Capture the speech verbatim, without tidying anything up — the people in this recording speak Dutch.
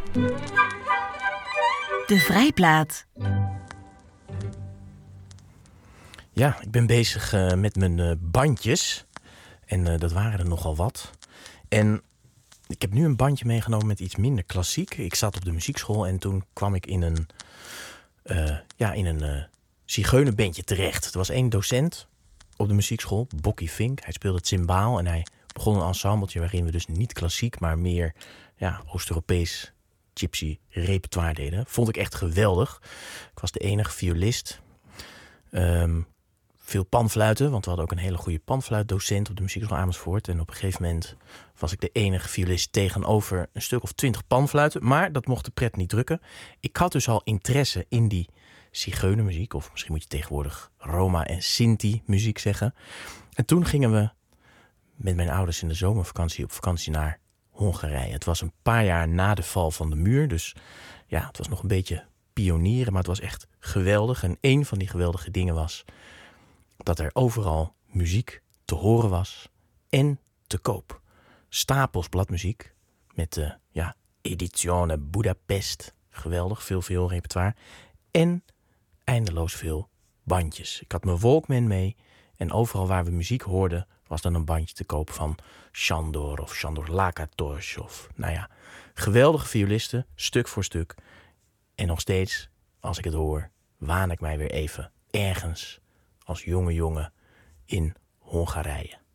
De Vrijplaat. Ja, ik ben bezig uh, met mijn uh, bandjes. En uh, dat waren er nogal wat. En ik heb nu een bandje meegenomen met iets minder klassiek. Ik zat op de muziekschool en toen kwam ik in een, uh, ja, in een uh, zigeunerbandje terecht. Er was één docent op de muziekschool, Bokkie Vink. Hij speelde cymbaal en hij begon een ensembletje waarin we dus niet klassiek, maar meer ja, Oost-Europees gypsy repertoire deden. Vond ik echt geweldig. Ik was de enige violist. Um, veel panfluiten, want we hadden ook een hele goede panfluitdocent op de muziekschool Amersfoort. En op een gegeven moment was ik de enige violist tegenover een stuk of twintig panfluiten. Maar dat mocht de pret niet drukken. Ik had dus al interesse in die zigeunermuziek, of misschien moet je tegenwoordig Roma en Sinti muziek zeggen. En toen gingen we met mijn ouders in de zomervakantie op vakantie naar Hongarije. Het was een paar jaar na de val van de muur, dus ja, het was nog een beetje pionieren, maar het was echt geweldig. En een van die geweldige dingen was dat er overal muziek te horen was en te koop. Stapels bladmuziek met de ja, Edizione Budapest. Geweldig, veel veel repertoire. En eindeloos veel bandjes. Ik had mijn Walkman mee en overal waar we muziek hoorden was dan een bandje te koop van Sándor of Sándor Lakatos. Of nou ja, geweldige violisten, stuk voor stuk. En nog steeds, als ik het hoor, waan ik mij weer even ergens als jonge jongen in Hongarije.